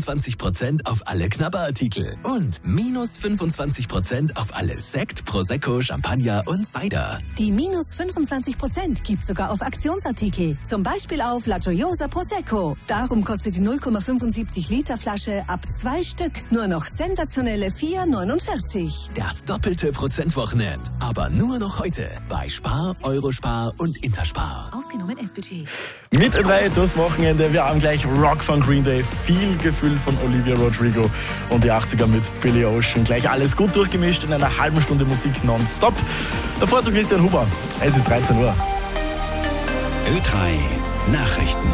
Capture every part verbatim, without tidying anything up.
fünfundzwanzig Prozent auf alle Knabberartikel und minus fünfundzwanzig Prozent auf alles Sekt, Prosecco, Champagner und Cider. Die minus fünfundzwanzig Prozent gibt sogar auf Aktionsartikel. Zum Beispiel auf La Gioiosa Prosecco. Darum kostet die null Komma fünfundsiebzig Liter Flasche ab zwei Stück nur noch sensationelle vier neunundvierzig. Das doppelte Prozentwochenende. Aber nur noch heute bei Spar, Eurospar und Interspar. Aufgenommen S-Budget. Mit Ö drei durchs Wochenende. Wir haben gleich Rock von Green Day, viel Gefühl von Olivia Rodrigo und die achtziger mit Billy Ocean. Gleich alles gut durchgemischt in einer halben Stunde Musik nonstop. Davor zu Christian Huber. Es ist dreizehn Uhr. Ö drei Nachrichten.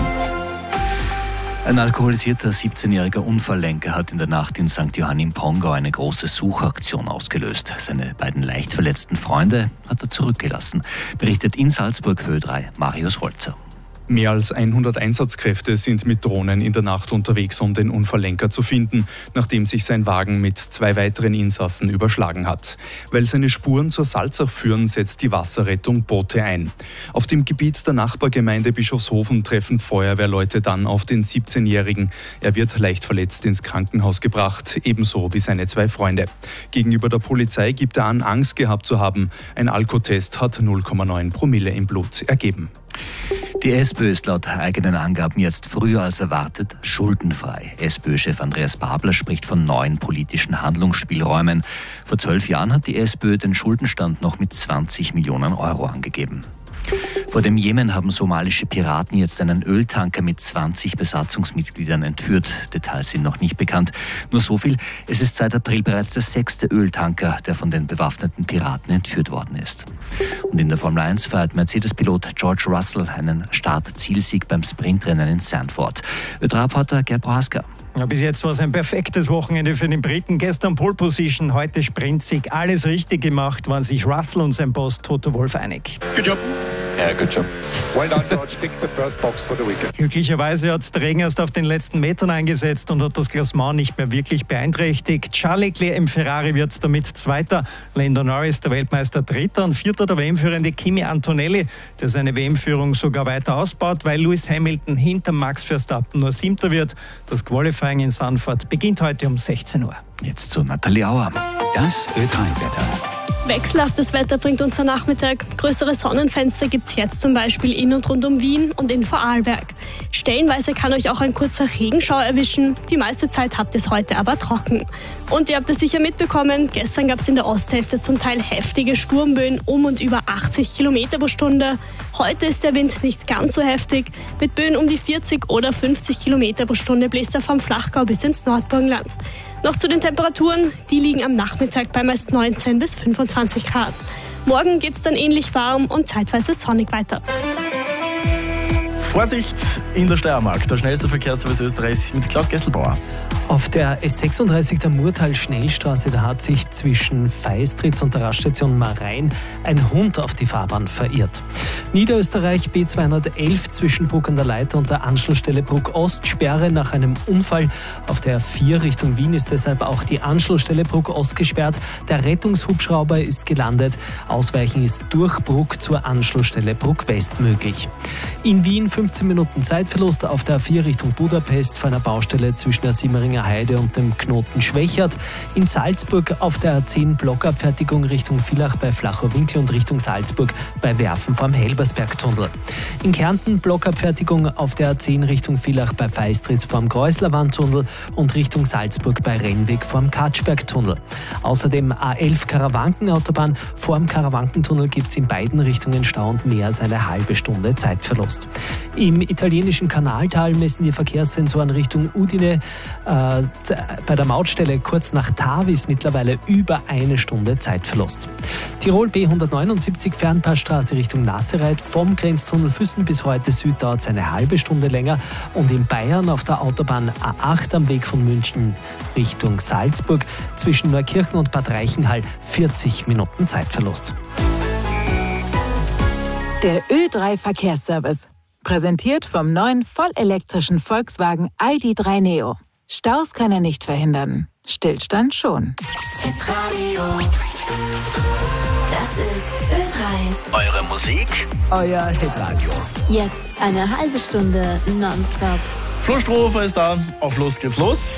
Ein alkoholisierter siebzehnjähriger Unfalllenker hat in der Nacht in Sankt Johann im Pongau eine große Suchaktion ausgelöst. Seine beiden leicht verletzten Freunde hat er zurückgelassen, berichtet in Salzburg für Ö drei Marius Holzer. Mehr als hundert Einsatzkräfte sind mit Drohnen in der Nacht unterwegs, um den Unfalllenker zu finden, nachdem sich sein Wagen mit zwei weiteren Insassen überschlagen hat. Weil seine Spuren zur Salzach führen, setzt die Wasserrettung Boote ein. Auf dem Gebiet der Nachbargemeinde Bischofshofen treffen Feuerwehrleute dann auf den siebzehnjährigen. Er wird leicht verletzt ins Krankenhaus gebracht, ebenso wie seine zwei Freunde. Gegenüber der Polizei gibt er an, Angst gehabt zu haben. Ein Alkotest hat null Komma neun Promille im Blut ergeben. Die SPÖ ist laut eigenen Angaben jetzt früher als erwartet schuldenfrei. SPÖ-Chef Andreas Babler spricht von neuen politischen Handlungsspielräumen. Vor zwölf Jahren hat die SPÖ den Schuldenstand noch mit zwanzig Millionen Euro angegeben. Vor dem Jemen haben somalische Piraten jetzt einen Öltanker mit zwanzig Besatzungsmitgliedern entführt. Details sind noch nicht bekannt. Nur so viel, es ist seit April bereits der sechste Öltanker, der von den bewaffneten Piraten entführt worden ist. Und in der Formel eins feiert Mercedes-Pilot George Russell einen Start-Zielsieg beim Sprintrennen in Zandvoort. Ö drei-Reporter Gerd Prohaska. Ja, bis jetzt war es ein perfektes Wochenende für den Briten. Gestern Pole Position, heute Sprintsieg. Alles richtig gemacht, waren sich Russell und sein Boss Toto Wolff einig. Good job. Yeah, good job. Well done, George. Tick the first box for the weekend. Glücklicherweise hat der Regen erst auf den letzten Metern eingesetzt und hat das Klassement nicht mehr wirklich beeinträchtigt. Charles Leclerc im Ferrari wird damit Zweiter, Lando Norris, der Weltmeister, Dritter und Vierter der W M-Führende Kimi Antonelli, der seine W M-Führung sogar weiter ausbaut, weil Lewis Hamilton hinter Max Verstappen nur Siebter wird. Das Qualifying in Zandvoort beginnt heute um sechzehn Uhr. Jetzt zu Nathalie Auer. Das Ö drei-Wetter. Wechselhaftes Wetter bringt uns am Nachmittag. Größere Sonnenfenster gibt es jetzt zum Beispiel in und rund um Wien und in Vorarlberg. Stellenweise kann euch auch ein kurzer Regenschauer erwischen. Die meiste Zeit habt ihr es heute aber trocken. Und ihr habt es sicher mitbekommen, gestern gab es in der Osthälfte zum Teil heftige Sturmböen um und über achtzig Kilometer pro Stunde. Heute ist der Wind nicht ganz so heftig. Mit Böen um die vierzig oder fünfzig Kilometer pro Stunde bläst er vom Flachgau bis ins Nordburgenland. Noch zu den Temperaturen, die liegen am Nachmittag bei meist neunzehn bis fünfundzwanzig Grad. Morgen geht es dann ähnlich warm und zeitweise sonnig weiter. Vorsicht in der Steiermark, der schnellste Verkehrsservice Österreichs mit Klaus Gesselbauer. Auf der S sechsunddreißig der Murtal-Schnellstraße, da hat sich zwischen Feistritz und der Raststation Marein ein Hund auf die Fahrbahn verirrt. Niederösterreich B zweihundertelf zwischen Bruck an der Leiter und der Anschlussstelle Bruck Ost, Sperre nach einem Unfall. Auf der vier Richtung Wien ist deshalb auch die Anschlussstelle Bruck Ost gesperrt. Der Rettungshubschrauber ist gelandet. Ausweichen ist durch Bruck zur Anschlussstelle Bruck West möglich. In Wien fünfzehn Minuten Zeitverlust auf der A vier Richtung Budapest vor einer Baustelle zwischen der Simmeringer Heide und dem Knoten Schwächert. In Salzburg auf der A zehn Blockabfertigung Richtung Villach bei Flachau-Winkel und Richtung Salzburg bei Werfen vorm Helbersbergtunnel. In Kärnten Blockabfertigung auf der A zehn Richtung Villach bei Feistritz vorm Kreuzlerwandtunnel und Richtung Salzburg bei Rennweg vorm Katschbergtunnel. Außerdem A elf Karawankenautobahn vorm Karawankentunnel gibt es in beiden Richtungen Stau und mehr als eine halbe Stunde Zeitverlust. Im italienischen Kanaltal messen die Verkehrssensoren Richtung Udine äh, bei der Mautstelle kurz nach Tavis mittlerweile über eine Stunde Zeitverlust. Tirol B hundertneunundsiebzig Fernpassstraße Richtung Nassereit vom Grenztunnel Füssen bis heute Süd dauert es eine halbe Stunde länger und in Bayern auf der Autobahn A acht am Weg von München Richtung Salzburg zwischen Neukirchen und Bad Reichenhall vierzig Minuten Zeitverlust. Der Ö drei Verkehrsservice. Präsentiert vom neuen vollelektrischen Volkswagen I D drei Neo. Staus kann er nicht verhindern. Stillstand schon. Hitradio. Das ist Ö drei. Eure Musik, euer Hitradio. Jetzt eine halbe Stunde nonstop. Flo Strohofer ist da. Auf los geht's los.